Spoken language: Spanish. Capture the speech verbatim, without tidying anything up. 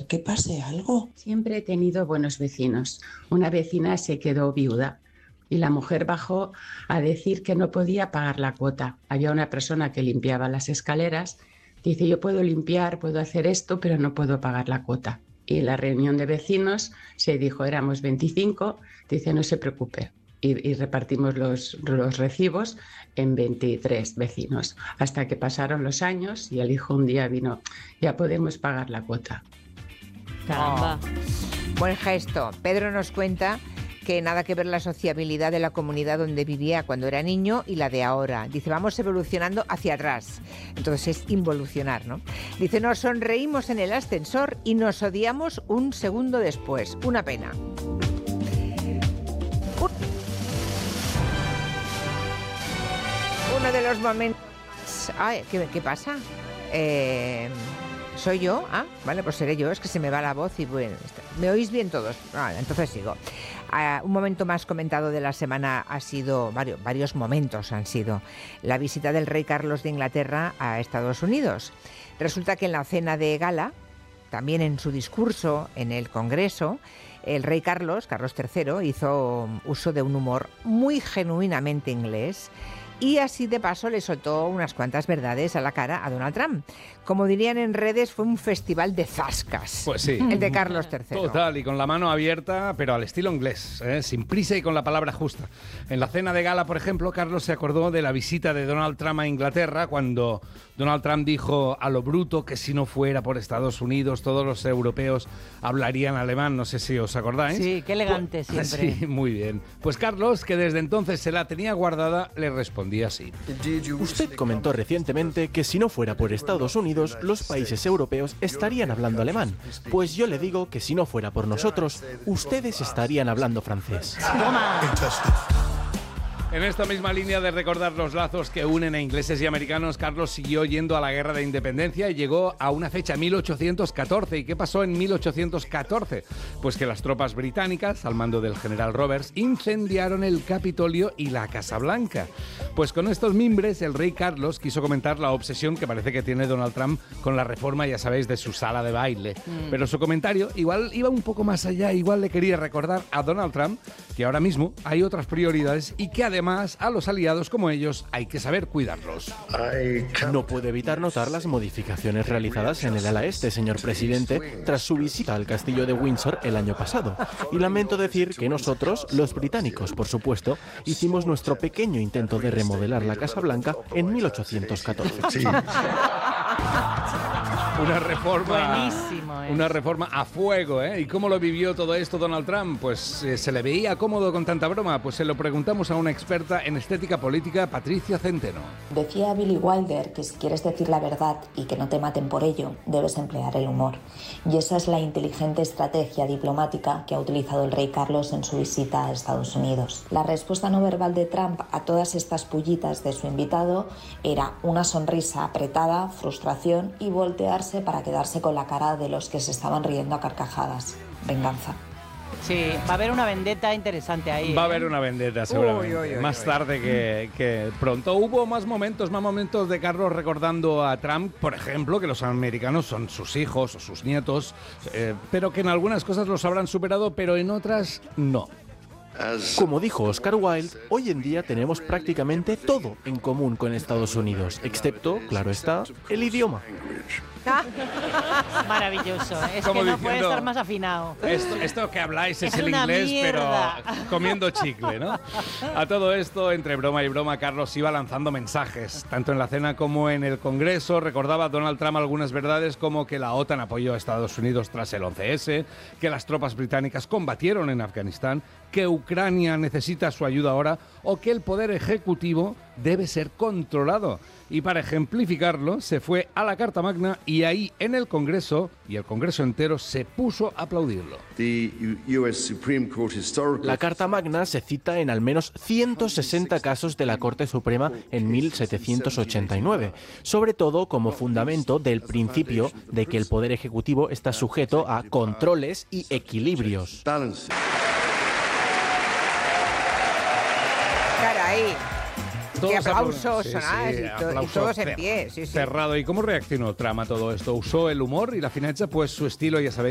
que pase algo? Siempre he tenido buenos vecinos. Una vecina se quedó viuda y la mujer bajó a decir que no podía pagar la cuota. Había una persona que limpiaba las escaleras. Dice, yo puedo limpiar, puedo hacer esto, pero no puedo pagar la cuota. Y en la reunión de vecinos se dijo, éramos veinticinco, dice, no se preocupe. Y, y repartimos los, los recibos en veintitrés vecinos. Hasta que pasaron los años y el hijo un día vino, ya podemos pagar la cuota. Caramba. Oh, buen gesto. Pedro nos cuenta que nada que ver la sociabilidad de la comunidad donde vivía cuando era niño y la de ahora. Dice, vamos evolucionando hacia atrás. Entonces es involucionar, ¿no? Dice, nos sonreímos en el ascensor y nos odiamos un segundo después. Una pena. Uno de los momentos... Ay, ¿qué, qué pasa? Eh... ¿Soy yo? Ah, vale, pues seré yo, es que se me va la voz y bueno, ¿me oís bien todos? Ah, entonces sigo. Uh, un momento más comentado de la semana ha sido, varios, varios momentos han sido, la visita del rey Carlos de Inglaterra a Estados Unidos. Resulta que en la cena de gala, también en su discurso en el Congreso, el rey Carlos, Carlos tercero, hizo uso de un humor muy genuinamente inglés. Y así de paso le soltó unas cuantas verdades a la cara a Donald Trump. Como dirían en redes, fue un festival de zascas. Pues sí. El de Carlos tercero. Total, y con la mano abierta, pero al estilo inglés, ¿eh? Sin prisa y con la palabra justa. En la cena de gala, por ejemplo, Carlos se acordó de la visita de Donald Trump a Inglaterra, cuando Donald Trump dijo a lo bruto que si no fuera por Estados Unidos, todos los europeos hablarían alemán. No sé si os acordáis. Sí, qué elegante pues, siempre. Sí, muy bien. Pues Carlos, que desde entonces se la tenía guardada, le respondió así. Usted comentó recientemente que si no fuera por Estados Unidos, los países europeos estarían hablando alemán. Pues yo le digo que si no fuera por nosotros, ustedes estarían hablando francés. ¡Toma! En esta misma línea de recordar los lazos que unen a ingleses y americanos, Carlos siguió yendo a la Guerra de Independencia y llegó a una fecha, mil ochocientos catorce. ¿Y qué pasó en mil ochocientos catorce? Pues que las tropas británicas, al mando del general Roberts, incendiaron el Capitolio y la Casa Blanca. Pues con estos mimbres, el rey Carlos quiso comentar la obsesión que parece que tiene Donald Trump con la reforma, ya sabéis, de su sala de baile. Mm. Pero su comentario igual iba un poco más allá, igual le quería recordar a Donald Trump que ahora mismo hay otras prioridades y que además Además, a los aliados como ellos hay que saber cuidarlos. No puedo evitar notar las modificaciones realizadas en el ala este, señor presidente, tras su visita al castillo de Windsor el año pasado. Y lamento decir que nosotros, los británicos, por supuesto, hicimos nuestro pequeño intento de remodelar la Casa Blanca en mil ochocientos catorce. Sí. Una reforma, Buenísimo, ¿eh? Una reforma a fuego, ¿eh? ¿Y cómo lo vivió todo esto Donald Trump? Pues eh, ¿se le veía cómodo con tanta broma? Pues se lo preguntamos a una experta en estética política, Patricia Centeno. Decía Billy Wilder que si quieres decir la verdad y que no te maten por ello, debes emplear el humor. Y esa es la inteligente estrategia diplomática que ha utilizado el rey Carlos en su visita a Estados Unidos. La respuesta no verbal de Trump a todas estas pullitas de su invitado era una sonrisa apretada, frustración y voltearse para quedarse con la cara de los que se estaban riendo a carcajadas. Venganza. Sí, va a haber una vendetta interesante ahí. Va a ¿eh? haber una vendetta seguramente. Uy, uy, uy, más uy. tarde que, que pronto. Hubo más momentos, más momentos de Carlos recordando a Trump, por ejemplo, que los americanos son sus hijos o sus nietos, eh, pero que en algunas cosas los habrán superado, pero en otras no. Como dijo Oscar Wilde, hoy en día tenemos prácticamente todo en común con Estados Unidos, excepto, claro está, el idioma. Maravilloso, es Como que no diciendo, puede estar más afinado. Esto, esto que habláis es, es el inglés, mierda. pero comiendo chicle, ¿no? A todo esto, entre broma y broma, Carlos iba lanzando mensajes, tanto en la cena como en el Congreso. Recordaba a Donald Trump algunas verdades como que la OTAN apoyó a Estados Unidos tras el once ese, que las tropas británicas combatieron en Afganistán, que Ucrania necesita su ayuda ahora o que el poder ejecutivo debe ser controlado. Y para ejemplificarlo, se fue a la Carta Magna y ahí en el Congreso, y el Congreso entero, se puso a aplaudirlo. La Carta Magna se cita en al menos ciento sesenta casos de la Corte Suprema en mil setecientos ochenta y nueve, sobre todo como fundamento del principio de que el poder ejecutivo está sujeto a controles y equilibrios. Caray. Todos ¡Qué aplausos! Sí, sonás, sí, y, to- y aplausos todos en cer- pie. Sí, sí. Cerrado. ¿Y cómo reaccionó Trump a todo esto? ¿Usó el humor y la fineza? Pues su estilo, ya sabéis,